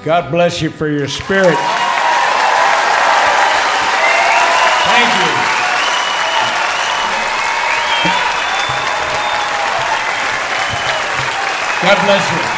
God bless you for your spirit. Thank you. God bless you.